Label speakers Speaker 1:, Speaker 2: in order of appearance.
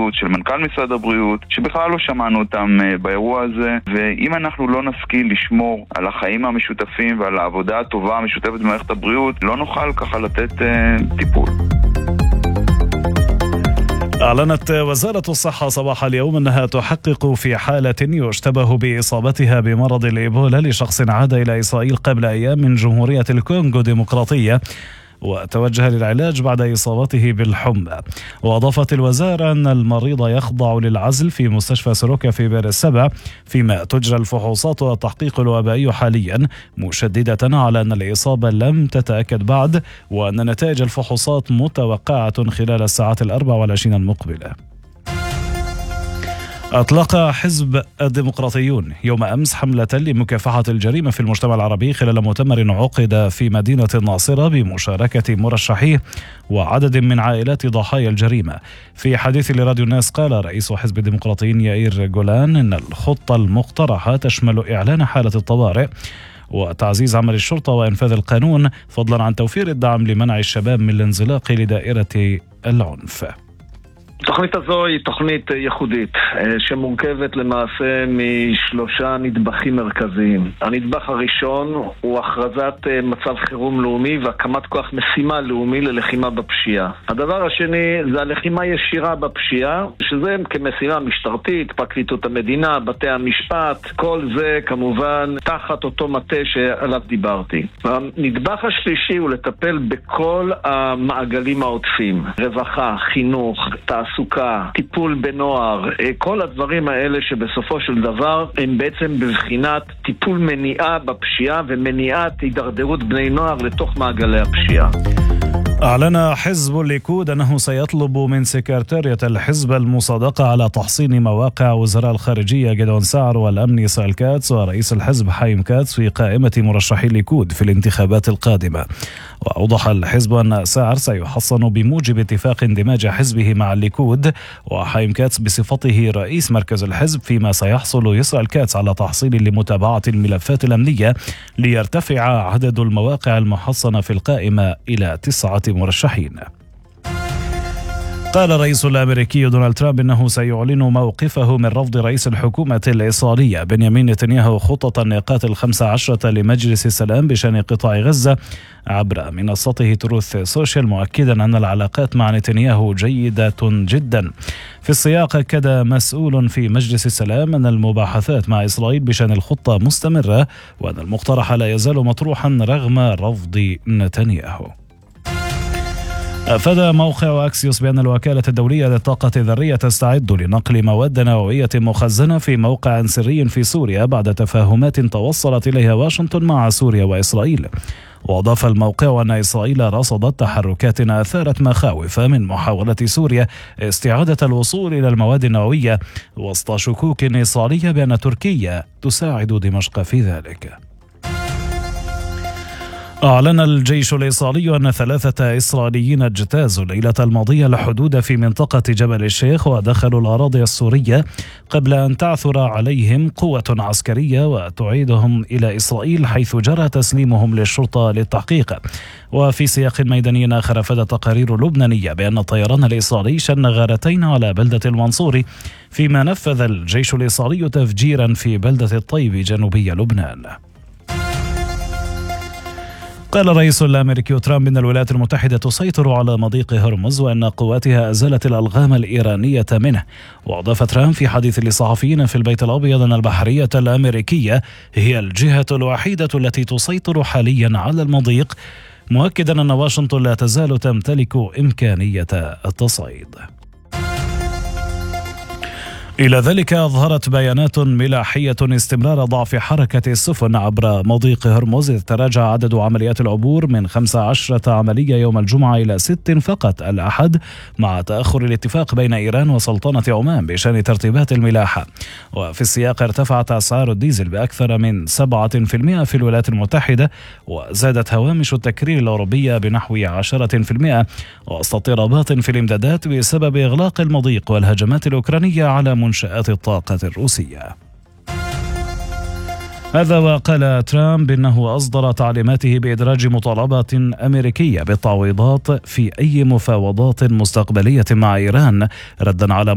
Speaker 1: הבריאות, של מנכ"ל משרד הבריאות, שבכלל לא שמענו אותם באירוע הזה, ואם אנחנו לא נשכיל לשמור על החיים המשותפים ועל העבודה הטובה המשותפת במערכת הבריאות, לא נוכל ככה לתת טיפול.
Speaker 2: أعلنت وزارة الصحة صباح اليوم أنها تحقق في حالة يشتبه بإصابتها بمرض الإيبولا لشخص عاد إلى إسرائيل قبل أيام من جمهورية الكونغو ديمقراطية وتوجه للعلاج بعد إصابته بالحمى. وأضافت الوزارة أن المريض يخضع للعزل في مستشفى سروكا في بئر السبع، فيما تجرى الفحوصات والتحقيق الوبائي حاليا، مشددة على أن الإصابة لم تتأكد بعد، وأن نتائج الفحوصات متوقعة خلال الساعات 24 المقبلة. أطلق حزب الديمقراطيون يوم أمس حملة لمكافحة الجريمة في المجتمع العربي خلال مؤتمر عقد في مدينة الناصرة بمشاركة مرشحيه وعدد من عائلات ضحايا الجريمة. في حديث لراديو الناس قال رئيس حزب الديمقراطيين يائير جولان إن الخطة المقترحة تشمل إعلان حالة الطوارئ وتعزيز عمل الشرطة وإنفاذ القانون، فضلا عن توفير الدعم لمنع الشباب من الانزلاق لدائرة العنف.
Speaker 3: התוכנית הזו היא תוכנית ייחודית שמורכבת למעשה משלושה נדבכים מרכזיים. הנדבך הראשון הוא הכרזת מצב חירום לאומי והקמת כוח משימה לאומי ללחימה בפשיעה. הדבר השני זה הלחימה ישירה בפשיעה, שזה כמשימה משטרתית, פרקליטות המדינה, בתי המשפט, כל זה כמובן תחת אותו מטה שעליו דיברתי. הנדבך השלישי הוא לטפל בכל המעגלים העוטפים, רווחה, חינוך, תעסוקה, טיפול בנוער, כל הדברים האלה שבסופו של דבר הם בעצם בבחינת טיפול מניעה בפשיעה ומניעת הידרדרות בני נוער לתוך מעגלי הפשיעה.
Speaker 2: أعلن حزب الليكود أنه سيطلب من سكرتارية الحزب المصادقة على تحصين مواقع وزراء الخارجية جدعون سعر والأمن إسرائيل كاتس ورئيس الحزب حايم كاتس في قائمة مرشحي الليكود في الانتخابات القادمة. وأوضح الحزب أن سعر سيحصن بموجب اتفاق اندماج حزبه مع الليكود، وحايم كاتس بصفته رئيس مركز الحزب، فيما سيحصل إسرائيل كاتس على تحصيل لمتابعة الملفات الأمنية ليرتفع عدد المواقع المحصنة في القائمة إلى 9 مرشحين. قال الرئيس الأمريكي دونالد ترامب إنه سيعلن موقفه من رفض رئيس الحكومة الإسرائيلية بنيامين نتنياهو خطة النقاط 15 لمجلس السلام بشأن قطاع غزة عبر منصته تروث سوشيال، مؤكدا أن العلاقات مع نتنياهو جيدة جدا. في السياق أكد مسؤول في مجلس السلام أن المباحثات مع إسرائيل بشأن الخطة مستمرة، وأن المقترح لا يزال مطروحا رغم رفض نتنياهو. أفاد موقع أكسيوس بأن الوكالة الدولية للطاقة الذرية تستعد لنقل مواد نووية مخزنة في موقع سري في سوريا بعد تفاهمات توصلت إليها واشنطن مع سوريا وإسرائيل. وأضاف الموقع أن إسرائيل رصدت تحركات أثارت مخاوف من محاولة سوريا استعادة الوصول إلى المواد النووية وسط شكوك إسرائيلية بأن تركيا تساعد دمشق في ذلك. أعلن الجيش الإسرائيلي أن 3 إسرائيليين اجتازوا الليلة الماضية الحدود في منطقة جبل الشيخ ودخلوا الأراضي السورية قبل أن تعثر عليهم قوة عسكرية وتعيدهم إلى إسرائيل، حيث جرى تسليمهم للشرطة للتحقيق. وفي سياق ميداني آخر أفادت تقارير لبنانية بأن الطيران الإسرائيلي شن غارتين على بلدة المنصوري، فيما نفذ الجيش الإسرائيلي تفجيرا في بلدة الطيب جنوبي لبنان. قال الرئيس الأمريكي ترامب إن الولايات المتحدة تسيطر على مضيق هرمز وأن قواتها أزالت الألغام الإيرانية منه. وأضاف ترامب في حديث للصحفيين في البيت الأبيض أن البحرية الأمريكية هي الجهة الوحيدة التي تسيطر حاليا على المضيق، مؤكدا أن واشنطن لا تزال تمتلك إمكانية التصعيد. إلى ذلك أظهرت بيانات ملاحية استمرار ضعف حركة السفن عبر مضيق هرمز، إذ تراجع عدد عمليات العبور من 15 عملية يوم الجمعة إلى 6 فقط الأحد، مع تأخر الاتفاق بين إيران وسلطنة عمان بشأن ترتيبات الملاحة. وفي السياق ارتفعت أسعار الديزل بأكثر من 7% في الولايات المتحدة، وزادت هوامش التكرير الأوروبية بنحو 10%، وسط اضطرابات في الإمدادات بسبب إغلاق المضيق والهجمات الأوكرانية على منشآت الطاقة الروسية. هذا وقال ترامب إنه أصدر تعليماته بإدراج مطالبات أمريكية بالتعويضات في أي مفاوضات مستقبلية مع إيران، ردا على